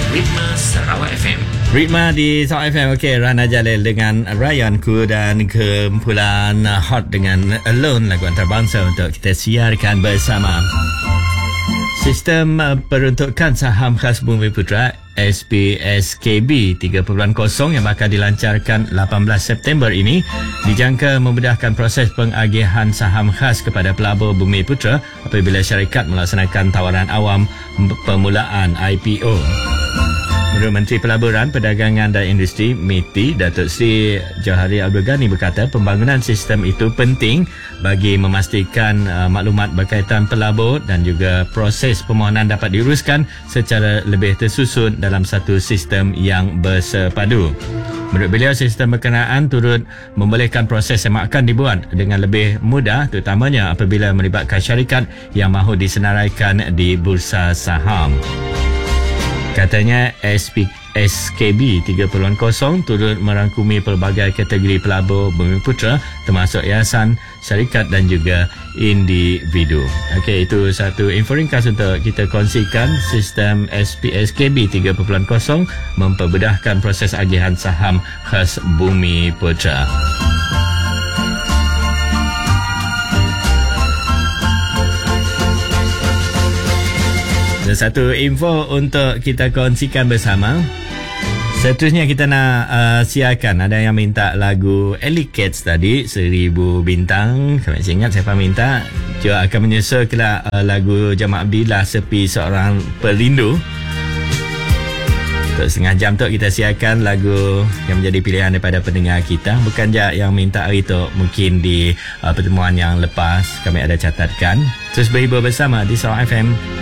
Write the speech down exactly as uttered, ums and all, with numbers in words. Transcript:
Ritma Sarawak F M. Ritma di Sarawak F M. Okey, Rana Jalil dengan Ryanku dan kumpulan Hot dengan Alone, lagu antarabangsa untuk kita siarkan bersama. Sistem peruntukan saham khas Bumiputra S P S K B tiga titik kosong yang bakal dilancarkan lapan belas September ini dijangka memudahkan proses pengagihan saham khas kepada pelabur Bumiputra apabila syarikat melaksanakan tawaran awam permulaan I P O. Menurut Menteri Pelaburan, Perdagangan dan Industri M I T I, Datuk Seri Johari Abdul Ghani berkata pembangunan sistem itu penting bagi memastikan uh, maklumat berkaitan pelabur dan juga proses permohonan dapat diuruskan secara lebih tersusun dalam satu sistem yang bersepadu. Menurut beliau, sistem berkenaan turut membolehkan proses semakan dibuat dengan lebih mudah, terutamanya apabila melibatkan syarikat yang mahu disenaraikan di bursa saham. Katanya S P S K B tiga titik kosong turut merangkumi pelbagai kategori pelabur Bumiputra termasuk yayasan, syarikat dan juga individu. Okey, itu satu info ringkas untuk kita kongsikan. Sistem S P S K B tiga titik kosong mempermudahkan proses agihan saham khas Bumiputra. Satu info untuk kita kongsikan bersama. Seterusnya kita nak uh, siarkan. Ada yang minta lagu Alley Cats tadi, Seribu Bintang. Kami masih ingat siapa minta. Juga akan menyusul kelak uh, lagu Jamal Abdillah, Sepi Seorang Perindu. Untuk setengah jam tu kita siarkan lagu yang menjadi pilihan daripada pendengar kita. Bukan je yang minta hari tu, mungkin di uh, pertemuan yang lepas kami ada catatkan. Terus berhibur bersama di Sarawak F M.